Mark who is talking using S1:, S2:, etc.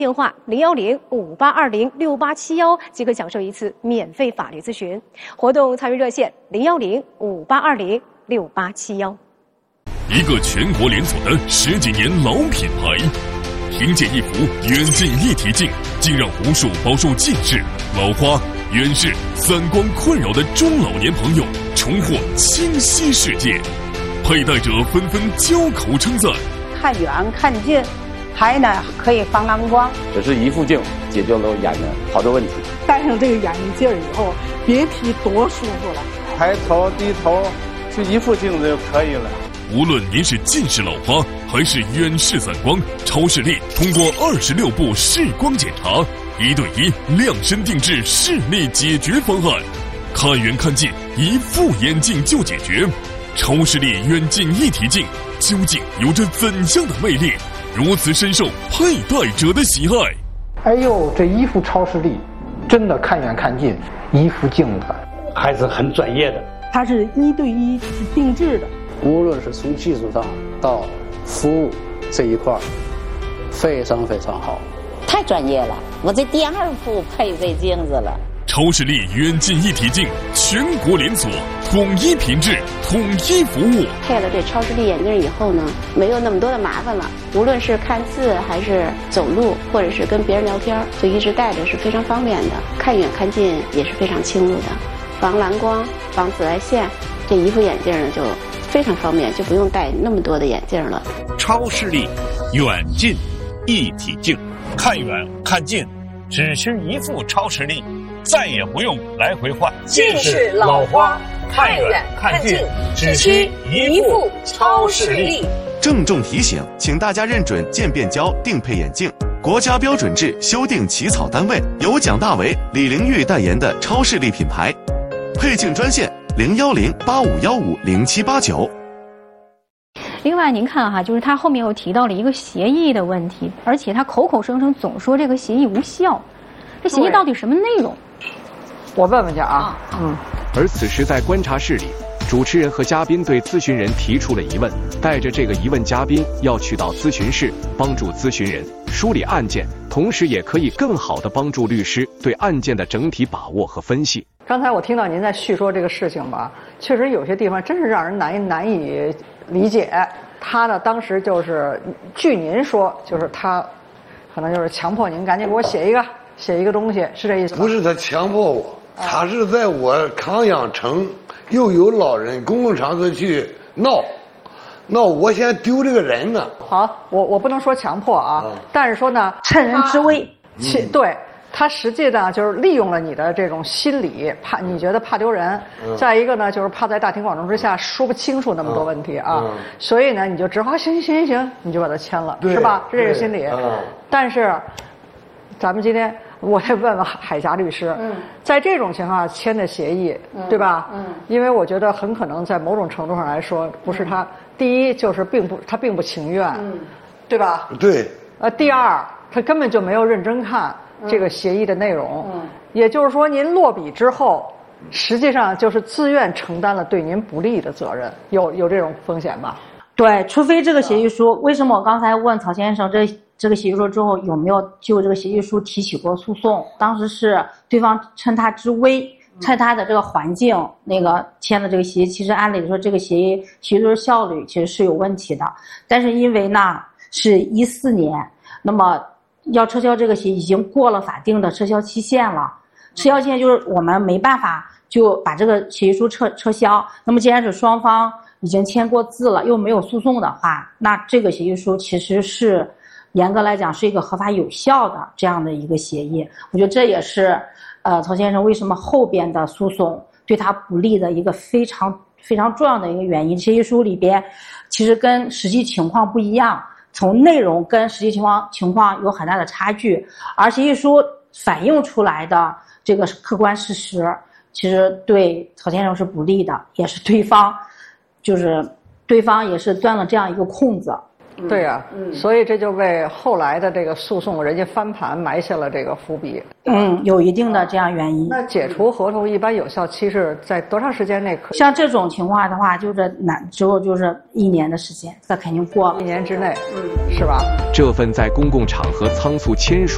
S1: 电话01058206871即可享受一次免费法律咨询。活动参与热线01058206871。
S2: 一个全国连锁的10几年老品牌，凭借一幅远近一体镜，竟让无数饱受近视、老花、远视、散光困扰的中老年朋友重获清晰世界。佩戴者纷纷交口称赞：
S3: 看远看近，还呢可以防蓝光。
S4: 只是一副镜解决了眼睛好多问题。
S5: 戴上这个眼镜以后，别提多舒服了。
S6: 抬头低头就一副镜子就可以了。
S2: 无论您是近视老花还是远视散光，超视力通过26步视光检查，1对1量身定制视力解决方案，看远看近一副眼镜就解决。超视力远近一体镜究竟有着怎样的魅力，如此深受佩戴者的喜爱？
S7: 哎呦，这一副超视力真的看远看近，一副镜子
S8: 还是很专业的。
S5: 它是1对1是定制的，
S9: 无论是从技术上到服务这一块，非常非常好，
S3: 太专业了。我这第2副配这镜子了。
S2: 超视力远近一体镜全国连锁，统一品质，统一服务。
S10: 配了这超视力眼镜以后呢，没有那么多的麻烦了。无论是看字还是走路，或者是跟别人聊天，就一直戴着是非常方便的。看远看近也是非常清楚的，防蓝光、防紫外线，这一副眼镜呢就非常方便，就不用戴那么多的眼镜了。
S11: 超视力远近一体镜，看远看近只需一副超视力，再也不用来回换。
S12: 近视老花看远看近只需一副超视力。
S13: 郑重提醒，请大家认准渐变焦定配眼镜，国家标准制修订起草单位由蒋大为、李玲玉代言的超视力品牌。配镜专线01085150789。
S14: 另外，您看哈，就是他后面又提到了一个协议的问题，而且他口口声声总说这个协议无效，这协议到底什么内容？
S7: 我问问去啊。
S15: 而此时在观察室里，主持人和嘉宾对咨询人提出了疑问，带着这个疑问，嘉宾要去到咨询室帮助咨询人梳理案件，同时也可以更好地帮助律师对案件的整体把握和分析。
S7: 刚才我听到您在叙说这个事情吧，确实有些地方真是让人难以理解。他呢，当时就是据您说，就是他可能就是强迫您赶紧给我写一个东西，是这意思吗？
S16: 不是他强迫我，他是在我康养城又有老人公共场所去闹，我先丢这个人呢。
S7: 好，我不能说强迫啊，但是说呢，趁人之危，对。他实际呢就是利用了你的这种心理，你觉得怕丢人，再一个呢就是怕在大庭广众之下说不清楚那么多问题啊，所以呢你就只好行，你就把它签了，是吧？是这个心理。但是咱们今天我得问问海霞律师，在这种情况下签的协议，对吧？因为我觉得很可能在某种程度上来说，不是他第一就是他并不情愿，对吧？
S16: 对。
S7: 第二，他根本就没有认真看这个协议的内容，也就是说，您落笔之后，实际上就是自愿承担了对您不利的责任，有这种风险吧？
S17: 对，除非这个协议书，为什么我刚才问曹先生这个协议书之后有没有就这个协议书提起过诉讼？当时是对方趁他之危，趁他的这个环境那个签了这个协议，其实按理说这个协议书的效率其实是有问题的，但是因为呢是14年，那么要撤销这个协议已经过了法定的撤销期限了，撤销期限就是我们没办法就把这个协议书撤销。那么既然是双方已经签过字了，又没有诉讼的话，那这个协议书其实是严格来讲是一个合法有效的这样的一个协议。我觉得这也是曹先生为什么后边的诉讼对他不利的一个非常非常重要的一个原因。协议书里边其实跟实际情况不一样，从内容跟实际情况有很大的差距，而协议书反映出来的这个客观事实，其实对曹先生是不利的，也是对方也是钻了这样一个空子。
S7: 对呀，所以这就为后来的这个诉讼人家翻盘埋下了这个伏笔。
S17: 有一定的这样原因。
S7: 那解除合同一般有效期是在多长时间内可以？
S17: 像这种情况的话，只有就是1年的时间，这肯定过了
S7: 1年之内，是吧？
S15: 这份在公共场合仓促签署